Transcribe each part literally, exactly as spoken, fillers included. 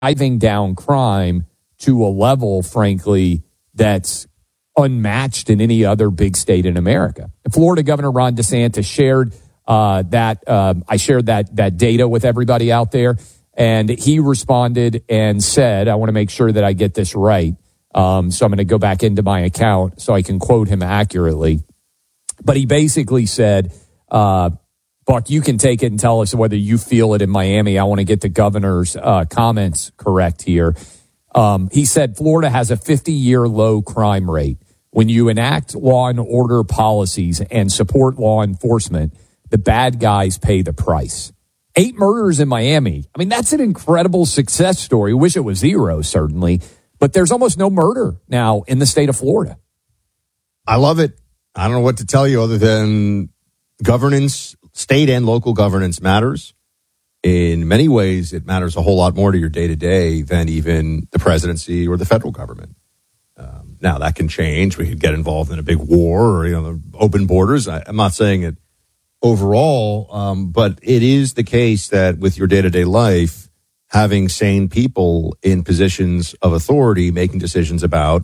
driving down crime to a level, frankly, that's unmatched in any other big state in America. Florida Governor Ron DeSantis shared uh, that. Um, I shared that that data with everybody out there, and he responded and said, I want to make sure that I get this right. Um, so I'm going to go back into my account so I can quote him accurately. But he basically said, uh, Buck, you can take it and tell us whether you feel it in Miami. I want to get the governor's uh, comments correct here. Um, he said Florida has a fifty-year low crime rate. When you enact law and order policies and support law enforcement, the bad guys pay the price. Eight murders in Miami. I mean, that's an incredible success story. Wish it was zero, certainly. But there's almost no murder now in the state of Florida. I love it. I don't know what to tell you other than governance, state and local governance matters. In many ways, it matters a whole lot more to your day-to-day than even the presidency or the federal government. Um, now, that can change. We could get involved in a big war or, you know, open borders. I, I'm not saying it overall, um, but it is the case that with your day-to-day life, having sane people in positions of authority making decisions about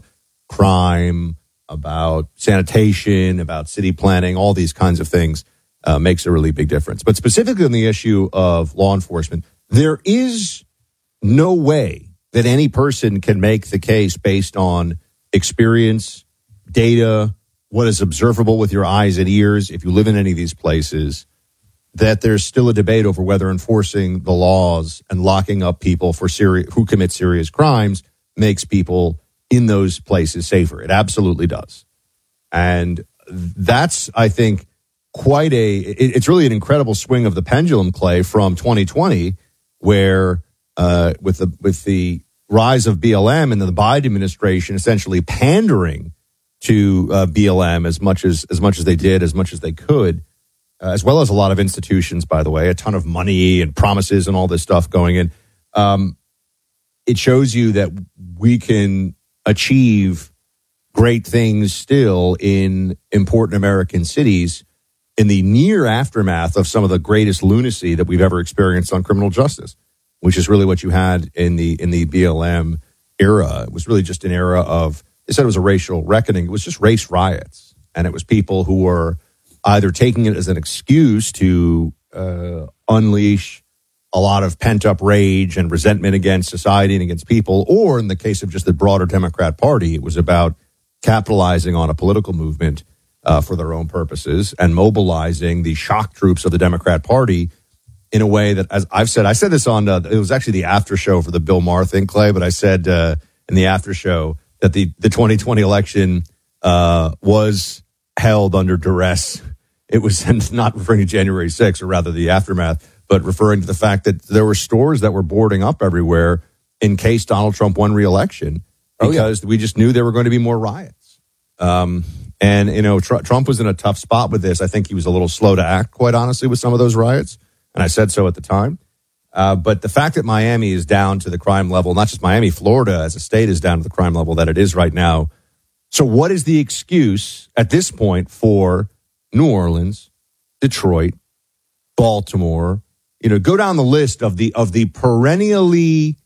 crime, about sanitation, about city planning, all these kinds of things uh, makes a really big difference. But specifically on the issue of law enforcement, there is no way that any person can make the case based on experience, data, what is observable with your eyes and ears, if you live in any of these places, that there's still a debate over whether enforcing the laws and locking up people for seri- who commit serious crimes makes people in those places safer. It absolutely does. And that's, I think, quite a, it, it's really an incredible swing of the pendulum, Clay, from twenty twenty, where uh, with the with the rise of B L M and the Biden administration essentially pandering to uh, B L M as much as as much as they did, as much as they could, uh, as well as a lot of institutions, by the way, a ton of money and promises and all this stuff going in. Um, it shows you that we can achieve great things still in important American cities in the near aftermath of some of the greatest lunacy that we've ever experienced on criminal justice, which is really what you had in the in the B L M era. It was really just an era of, they said it was a racial reckoning. It was just race riots. And it was people who were either taking it as an excuse to uh, unleash a lot of pent-up rage and resentment against society and against people, or in the case of just the broader Democrat Party, it was about capitalizing on a political movement uh, for their own purposes and mobilizing the shock troops of the Democrat Party in a way that, as I've said, I said this on, uh, it was actually the after show for the Bill Maher thing, Clay, but I said uh, in the after show that the, the twenty twenty election uh, was held under duress. It was not referring to January sixth, or rather the aftermath, but referring to the fact that there were stores that were boarding up everywhere in case Donald Trump won re-election because oh, yeah. we just knew there were going to be more riots. Um, and, you know, tr- Trump was in a tough spot with this. I think he was a little slow to act, quite honestly, with some of those riots. And I said so at the time. Uh, but the fact that Miami is down to the crime level, not just Miami, Florida as a state is down to the crime level that it is right now. So what is the excuse at this point for New Orleans, Detroit, Baltimore? You know, go down the list of the of the perennially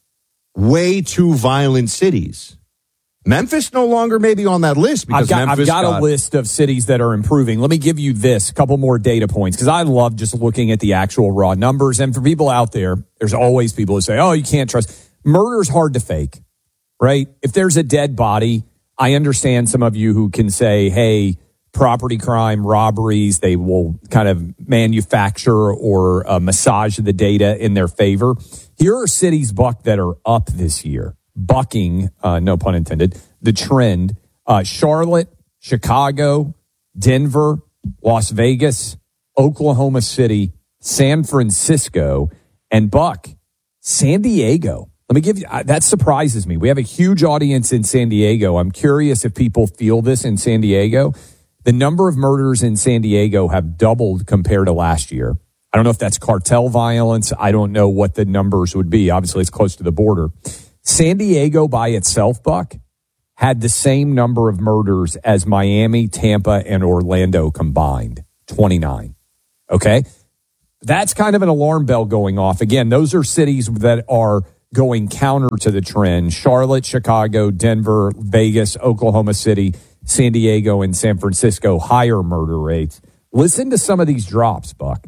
way too violent cities. Memphis no longer may be on that list because I've got, Memphis I've got, got a list of cities that are improving. Let me give you this, a couple more data points, because I love just looking at the actual raw numbers. And for people out there, there's always people who say, oh, you can't trust. Murder's hard to fake, right? If there's a dead body, I understand some of you who can say, hey, property crime, robberies, they will kind of manufacture or uh, massage the data in their favor. Here are cities, Buck, that are up this year. Bucking, uh, no pun intended, the trend. Uh, Charlotte, Chicago, Denver, Las Vegas, Oklahoma City, San Francisco, and Buck, San Diego. Let me give you, uh, that surprises me. We have a huge audience in San Diego. I'm curious if people feel this in San Diego. The number of murders in San Diego have doubled compared to last year. I don't know if that's cartel violence. I don't know what the numbers would be. Obviously, it's close to the border. San Diego by itself, Buck, had the same number of murders as Miami, Tampa, and Orlando combined, twenty-nine. Okay? That's kind of an alarm bell going off. Again, those are cities that are going counter to the trend. Charlotte, Chicago, Denver, Vegas, Oklahoma City, San Diego, and San Francisco, higher murder rates. Listen to some of these drops, Buck.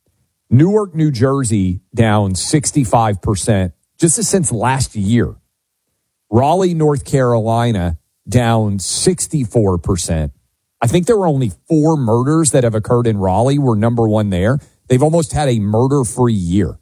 Newark, New Jersey, down sixty-five percent just since last year. Raleigh, North Carolina, down sixty-four percent. I think there were only four murders that have occurred in Raleigh. We're number one there. They've almost had a murder-free year.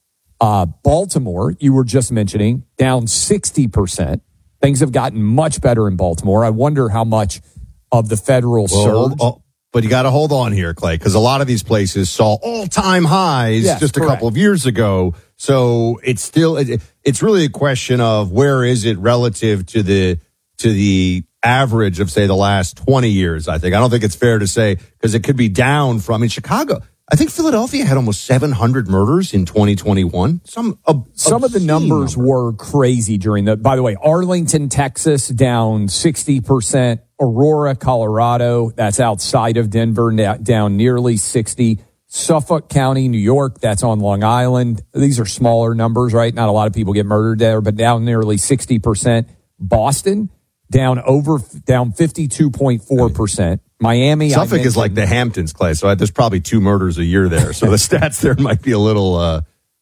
Uh, Baltimore, you were just mentioning, down sixty percent. Things have gotten much better in Baltimore. I wonder how much of the federal well, surge. Oh, but you got to hold on here, Clay, because a lot of these places saw all-time highs yes, just a correct. couple of years ago. So it's still it, it's really a question of where is it relative to the to the average of, say, the last twenty years, I think. I don't think it's fair to say, because it could be down from, in Chicago, I think Philadelphia had almost seven hundred murders in twenty twenty-one. Some ob- Some of the numbers number. were crazy during the, by the way, Arlington, Texas, down sixty percent. Aurora, Colorado, that's outside of Denver, down nearly sixty. Suffolk County, New York, that's on Long Island. These are smaller numbers, right? Not a lot of people get murdered there, but down nearly sixty percent. Boston, down over, down fifty-two point four percent. Miami, Suffolk is like the Hamptons, Clay, so there's probably two murders a year there. So the stats there might be a little... Uh,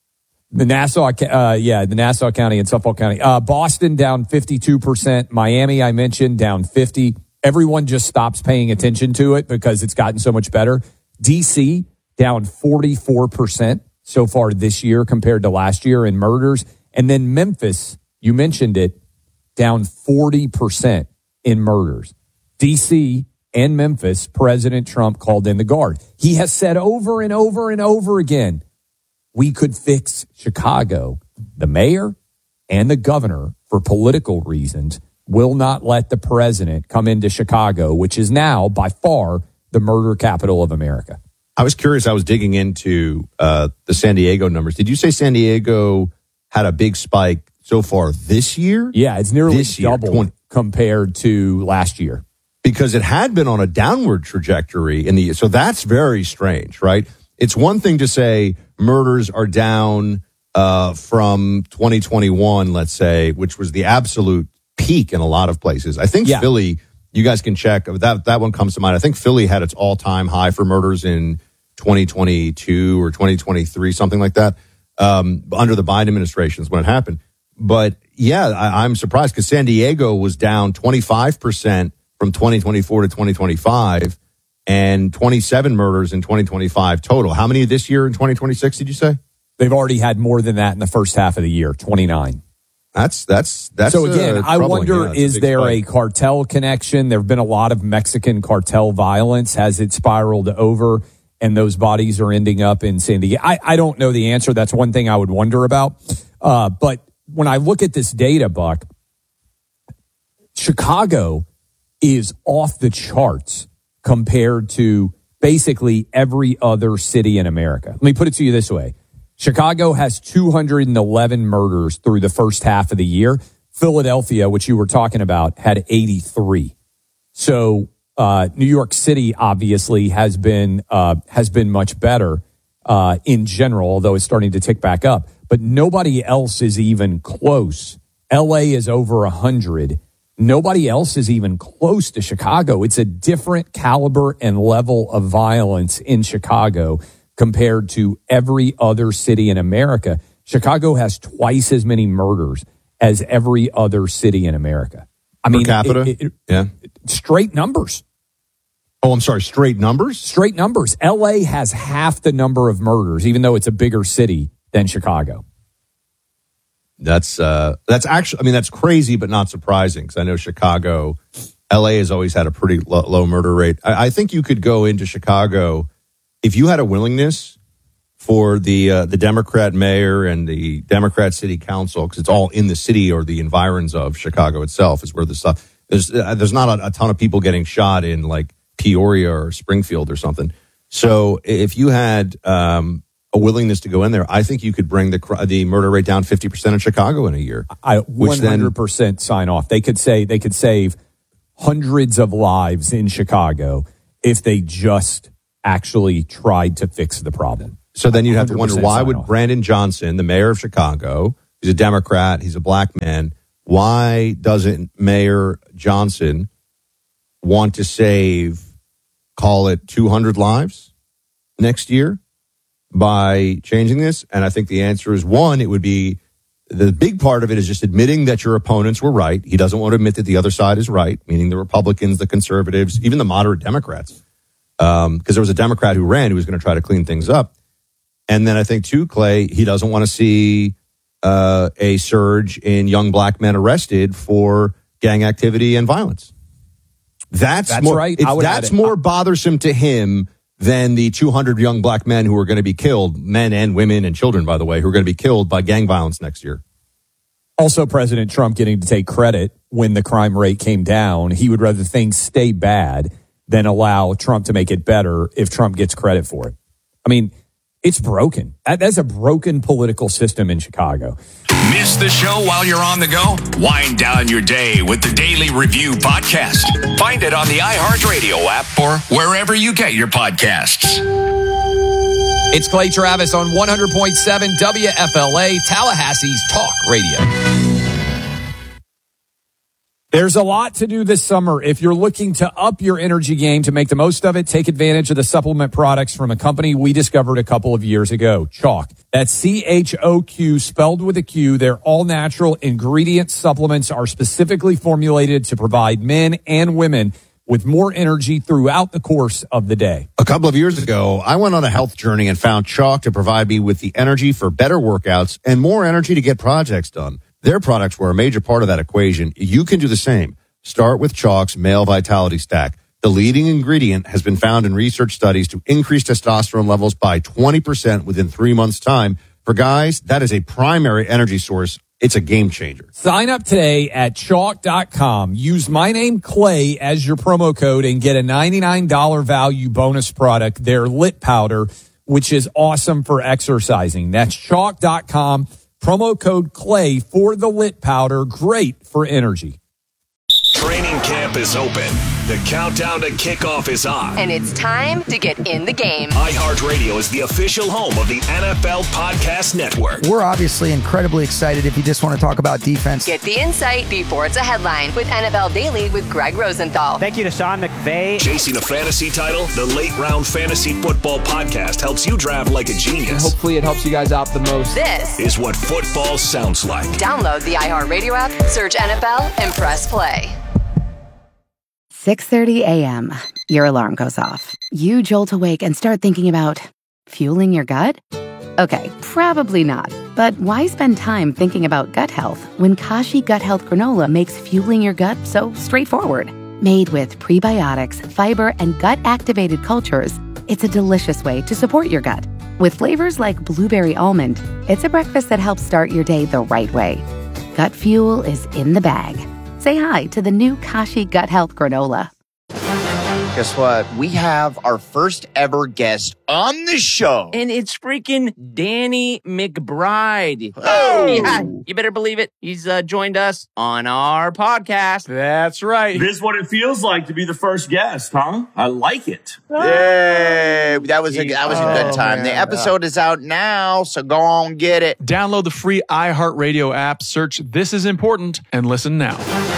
The Nassau, uh, yeah, the Nassau County and Suffolk County. Uh, Boston down fifty-two percent. Miami, I mentioned, down fifty. Everyone just stops paying attention to it because it's gotten so much better. D C down forty-four percent so far this year compared to last year in murders. And then Memphis, you mentioned it, down forty percent in murders. D C and Memphis, President Trump called in the guard. He has said over and over and over again, we could fix Chicago. The mayor and the governor, for political reasons, will not let the president come into Chicago, which is now by far the murder capital of America. I was curious. I was digging into uh, the San Diego numbers. Did you say San Diego had a big spike so far this year? Yeah, it's nearly this year, double twenty compared to last year. Because it had been on a downward trajectory in the so that's very strange, right? It's one thing to say murders are down uh, from twenty twenty-one, let's say, which was the absolute peak in a lot of places. I think yeah. Philly, you guys can check, that that one comes to mind. I think Philly had its all-time high for murders in twenty twenty-two or twenty twenty-three, something like that, um, under the Biden administration is when it happened. But, yeah, I, I'm surprised because San Diego was down twenty-five percent from twenty twenty-four to twenty twenty-five and twenty-seven murders in twenty twenty-five total. How many this year in twenty twenty-six, did you say? They've already had more than that in the first half of the year, twenty-nine. That's that's that's so again. Uh, I wonder, yeah, is there spike. a cartel connection? There have been a lot of Mexican cartel violence. Has it spiraled over, and those bodies are ending up in San Diego? I, I don't know the answer. That's one thing I would wonder about. Uh, but when I look at this data, Buck, Chicago is off the charts compared to basically every other city in America. Let me put it to you this way. Chicago has two hundred eleven murders through the first half of the year. Philadelphia, which you were talking about, had eighty-three. So uh, New York City obviously has been uh, has been much better uh, in general, although it's starting to tick back up. But nobody else is even close. L A is over one hundred. Nobody else is even close to Chicago. It's a different caliber and level of violence in Chicago compared to every other city in America. Chicago has twice as many murders as every other city in America. I per mean, capita? It, it, yeah. Straight numbers. Oh, I'm sorry, straight numbers? Straight numbers. L A has half the number of murders, even though it's a bigger city than Chicago. That's uh, that's actually, I mean, that's crazy, but not surprising because I know Chicago, L A has always had a pretty low, low murder rate. I, I think you could go into Chicago if you had a willingness for the uh, the Democrat mayor and the Democrat city council, because it's all in the city or the environs of Chicago itself is where the stuff there's uh, there's not a, a ton of people getting shot in like Peoria or Springfield or something. So if you had um, a willingness to go in there, I think you could bring the the murder rate down fifty percent in Chicago in a year. I one hundred percent sign off. They could say they could save hundreds of lives in Chicago if they just actually tried to fix the problem. So then you'd have to wonder, why would off. Brandon Johnson, the mayor of Chicago, He's a Democrat. He's a black man. Why doesn't Mayor Johnson want to save, call it two hundred lives next year by changing this? And I think the answer is, one, it would be, the big part of it is just admitting that your opponents were right. He doesn't want to admit that the other side is right, meaning the Republicans, the conservatives, even the moderate Democrats. Um, because there was a Democrat who ran who was going to try to clean things up. And then I think, too, Clay, he doesn't want to see uh, a surge in young black men arrested for gang activity and violence. That's, that's more, right. It's, that's more bothersome to him than the two hundred young black men who are going to be killed, men and women and children, by the way, who are going to be killed by gang violence next year. Also, President Trump getting to take credit when the crime rate came down. He would rather things stay bad than allow Trump to make it better if Trump gets credit for it. I mean, it's broken. That, that's a broken political system in Chicago. Miss the show while you're on the go? Wind down your day with the Daily Review podcast. Find it on the iHeartRadio app or wherever you get your podcasts. It's Clay Travis on one hundred point seven W F L A, Tallahassee's Talk Radio. There's a lot to do this summer. If you're looking to up your energy game to make the most of it, take advantage of the supplement products from a company we discovered a couple of years ago, Chalk. That's C H O Q, spelled with a Q. Their all-natural ingredient supplements are specifically formulated to provide men and women with more energy throughout the course of the day. A couple of years ago, I went on a health journey and found Chalk to provide me with the energy for better workouts and more energy to get projects done. Their products were a major part of that equation. You can do the same. Start with Chalk's Male Vitality Stack. The leading ingredient has been found in research studies to increase testosterone levels by twenty percent within three months' time. For guys, that is a primary energy source. It's a game changer. Sign up today at chalk dot com. Use my name, Clay, as your promo code and get a ninety-nine dollars value bonus product, their Lit Powder, which is awesome for exercising. That's chalk dot com. Promo code Clay for the Lit Powder. Great for energy. Training camp is open. The countdown to kickoff is on. And it's time to get in the game. iHeartRadio is the official home of the N F L Podcast Network. We're obviously incredibly excited if you just want to talk about defense. Get the insight before it's a headline with N F L Daily with Greg Rosenthal. Thank you to Sean McVay. Chasing a fantasy title, the Late Round Fantasy Football Podcast helps you draft like a genius. And hopefully it helps you guys out the most. This is what football sounds like. Download the iHeartRadio app, search N F L, and press play. six thirty a.m. Your alarm goes off. You jolt awake and start thinking about fueling your gut? Okay, probably not. But why spend time thinking about gut health when Kashi Gut Health Granola makes fueling your gut so straightforward? Made with prebiotics, fiber, and gut-activated cultures, it's a delicious way to support your gut. With flavors like blueberry almond, it's a breakfast that helps start your day the right way. Gut fuel is in the bag. Say hi to the new Kashi Gut Health Granola. Guess what? We have our first ever guest on the show. And it's freaking Danny McBride. Oh! Yeah, you better believe it. He's uh, joined us on our podcast. That's right. This is what it feels like to be the first guest, huh? I like it. Yay! That was a, that was a good Oh, time. man. The episode is out now, so go on get it. Download the free iHeartRadio app, search This Is Important, and listen now.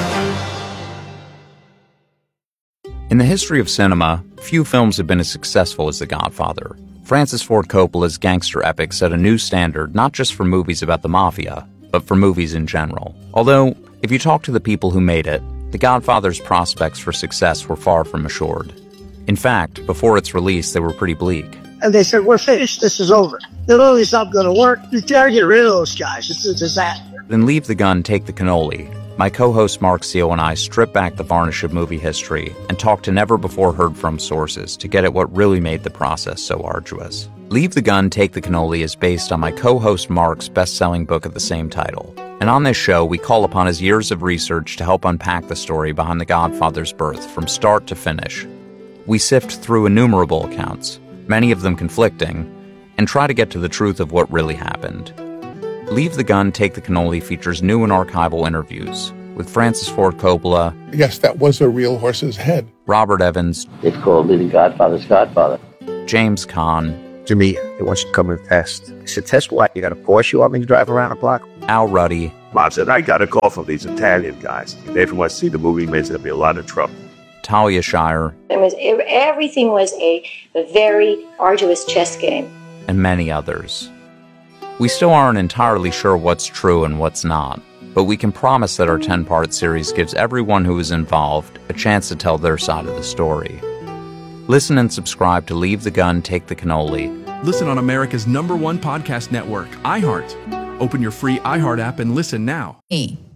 In the history of cinema, few films have been as successful as The Godfather. Francis Ford Coppola's gangster epic set a new standard not just for movies about the mafia, but for movies in general. Although, if you talk to the people who made it, The Godfather's prospects for success were far from assured. In fact, before its release, they were pretty bleak. And they said, we're finished, this is over. The movie's not going to work. You gotta get rid of those guys. It's a disaster. Then Leave the Gun, Take the Cannoli. My co-host Mark Seal and I strip back the varnish of movie history and talk to never-before-heard-from sources to get at what really made the process so arduous. Leave the Gun, Take the Cannoli is based on my co-host Mark's best-selling book of the same title. And on this show, we call upon his years of research to help unpack the story behind The Godfather's birth from start to finish. We sift through innumerable accounts, many of them conflicting, and try to get to the truth of what really happened. Leave the Gun, Take the Cannoli features new and archival interviews with Francis Ford Coppola. Yes, that was a real horse's head. Robert Evans. It's called Living Godfather's Godfather. James Caan. To me, they want you to come and test. I said, test what? You got a Porsche you want me to drive around the block? Al Ruddy, Bob said, I got a call from these Italian guys. They want to see the movie, means there'll be a lot of trouble. Talia Shire, It was, everything was a, a very arduous chess game. and many others. We still aren't entirely sure what's true and what's not, but we can promise that our ten-part series gives everyone who is involved a chance to tell their side of the story. Listen and subscribe to Leave the Gun, Take the Cannoli. Listen on America's number one podcast network, iHeart. Open your free iHeart app and listen now. E.